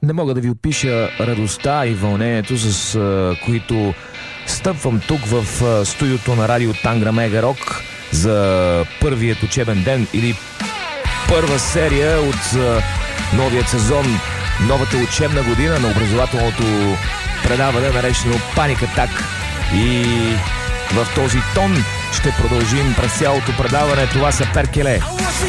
Не мога да ви опиша радостта и вълнението, с които стъпвам тук в студиото на радио Тангра Мега Рок за първият учебен ден или първа серия от новият сезон, новата учебна година на образователното предаване, наречено Паник Атак. И в този тон ще продължим през цялото предаване. Това са Перкеле.